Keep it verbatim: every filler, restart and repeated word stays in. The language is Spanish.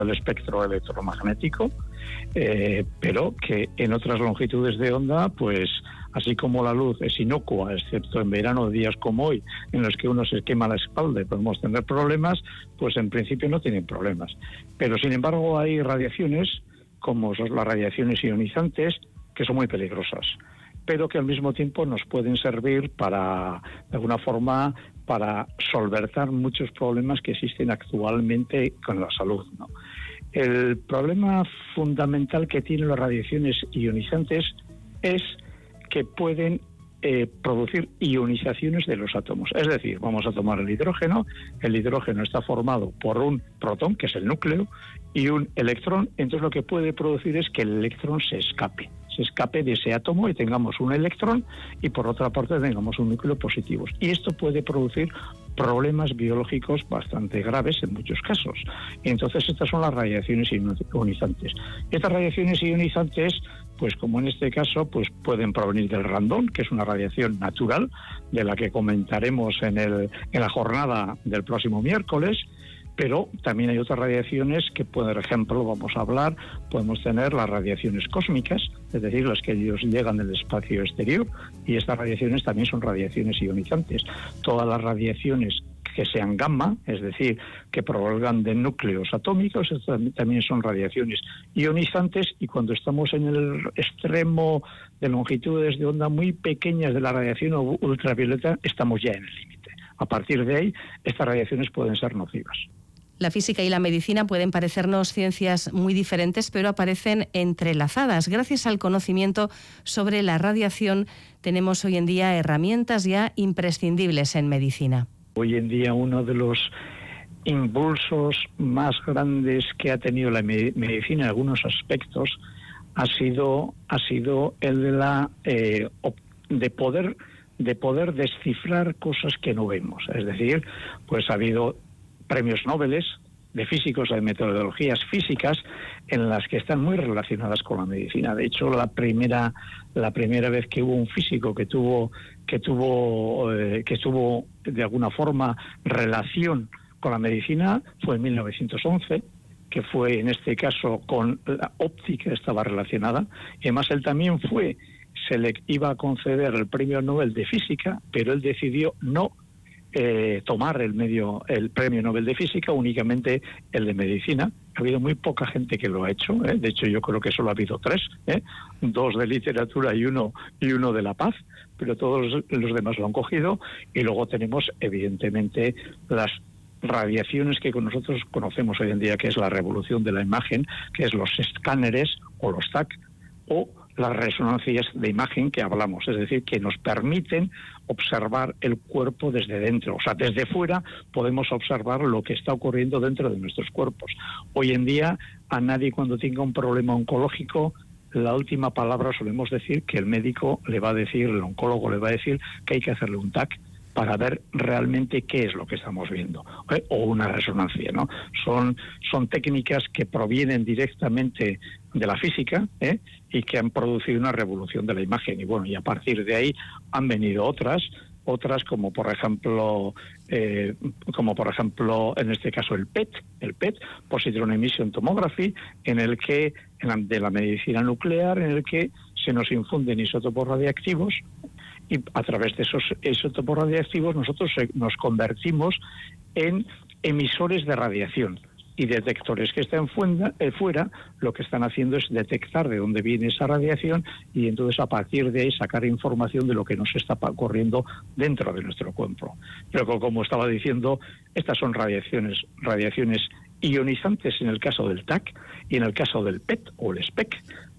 el espectro electromagnético, eh, pero que en otras longitudes de onda, pues así como la luz es inocua, excepto en verano, días como hoy, en los que uno se quema la espalda y podemos tener problemas, pues en principio no tienen problemas. Pero sin embargo hay radiaciones, como son las radiaciones ionizantes, que son muy peligrosas, pero que al mismo tiempo nos pueden servir para, de alguna forma, para solventar muchos problemas que existen actualmente con la salud, ¿no? El problema fundamental que tienen las radiaciones ionizantes es que pueden eh, producir ionizaciones de los átomos. Es decir, vamos a tomar el hidrógeno. El hidrógeno está formado por un protón, que es el núcleo, y un electrón. Entonces lo que puede producir es que el electrón se escape. se escape de ese átomo y tengamos un electrón y por otra parte tengamos un núcleo positivo. Y esto puede producir problemas biológicos bastante graves en muchos casos. Y entonces estas son las radiaciones ionizantes. Estas radiaciones ionizantes, pues como en este caso, pues pueden provenir del radón, que es una radiación natural, de la que comentaremos en, el, en la jornada del próximo miércoles. Pero también hay otras radiaciones que, por ejemplo, vamos a hablar, podemos tener las radiaciones cósmicas, es decir, las que ellos llegan del espacio exterior, y estas radiaciones también son radiaciones ionizantes. Todas las radiaciones que sean gamma, es decir, que provengan de núcleos atómicos, también son radiaciones ionizantes, y cuando estamos en el extremo de longitudes de onda muy pequeñas de la radiación ultravioleta, estamos ya en el límite. A partir de ahí, estas radiaciones pueden ser nocivas. La física y la medicina pueden parecernos ciencias muy diferentes, pero aparecen entrelazadas. Gracias al conocimiento sobre la radiación, tenemos hoy en día herramientas ya imprescindibles en medicina. Hoy en día uno de los impulsos más grandes que ha tenido la medicina en algunos aspectos ha sido, ha sido el de la eh, de poder de poder descifrar cosas que no vemos. Es decir, pues ha habido premios Nobel de físicos, de metodologías físicas, en las que están muy relacionadas con la medicina. De hecho, la primera la primera vez que hubo un físico que tuvo que tuvo eh, que tuvo de alguna forma relación con la medicina fue en mil novecientos once, que fue en este caso con la óptica, estaba relacionada. Y además él también fue se le iba a conceder el premio Nobel de Física, pero él decidió no eh, tomar el medio el premio Nobel de Física, únicamente el de Medicina. Ha habido muy poca gente que lo ha hecho, ¿eh? De hecho yo creo que solo ha habido tres, ¿eh? dos de literatura y uno y uno de la paz, pero todos los demás lo han cogido. Y luego tenemos evidentemente las radiaciones que nosotros conocemos hoy en día, que es la revolución de la imagen, que es los escáneres o los T A C, o las resonancias de imagen que hablamos, es decir, que nos permiten observar el cuerpo desde dentro. O sea, desde fuera podemos observar lo que está ocurriendo dentro de nuestros cuerpos. Hoy en día, a nadie cuando tenga un problema oncológico, la última palabra solemos decir que el médico le va a decir, el oncólogo le va a decir que hay que hacerle un T A C para ver realmente qué es lo que estamos viendo, ¿eh? O una resonancia, ¿no? Son, son técnicas que provienen directamente de la física, ¿eh? Y que han producido una revolución de la imagen. Y bueno, y a partir de ahí han venido otras, otras como por ejemplo, eh, como por ejemplo en este caso el P E T, el P E T, Positron Emission Tomography, en el que en la, de la medicina nuclear, en el que se nos infunden isótopos radiactivos. Y a través de esos isótopos radiactivos nosotros nos convertimos en emisores de radiación, y detectores que están fuera, eh, fuera lo que están haciendo es detectar de dónde viene esa radiación, y entonces a partir de ahí sacar información de lo que nos está ocurriendo dentro de nuestro cuerpo. Pero como estaba diciendo, estas son radiaciones, radiaciones ionizantes en el caso del T A C, y en el caso del P E T o el S P E C,